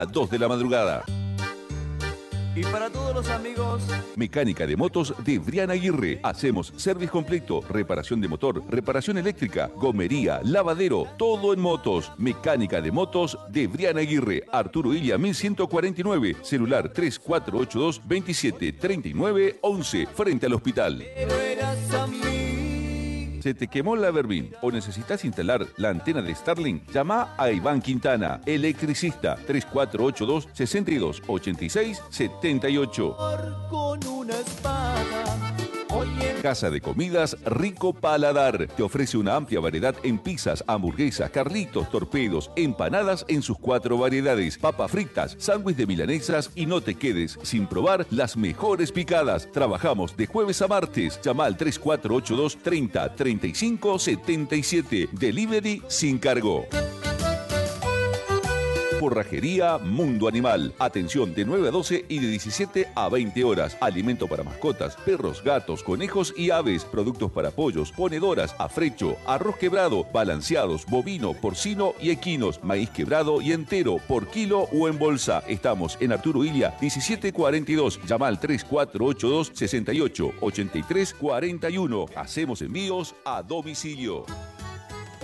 a 2 de la madrugada. Y para todos los amigos, Mecánica de motos de Brian Aguirre. Hacemos service completo, reparación de motor, reparación eléctrica, gomería, lavadero, todo en motos. Mecánica de motos de Brian Aguirre. Arturo Illia 1149, celular 3482 27 39 11, frente al hospital. pero eras a mí. ¿Se te quemó la Everbeen o necesitas instalar la antena de Starlink? Llama a Iván Quintana, electricista, 3482 62 86 78. Con una espada. Oye, Casa de Comidas Rico Paladar te ofrece una amplia variedad en pizzas, hamburguesas, carlitos, torpedos, empanadas en sus 4 variedades, papas fritas, sándwich de milanesas y no te quedes sin probar las mejores picadas. Trabajamos de jueves a martes. Llama al 3482 30 35 77. Delivery sin cargo. Forrajería Mundo Animal. Atención de 9 a 12 y de 17 a 20 horas. Alimento para mascotas, perros, gatos, conejos y aves. Productos para pollos, ponedoras, afrecho, arroz quebrado, balanceados, bovino, porcino y equinos. Maíz quebrado y entero por kilo o en bolsa. Estamos en Arturo Illia 1742. Llama al 3482 68 83 41. Hacemos envíos a domicilio.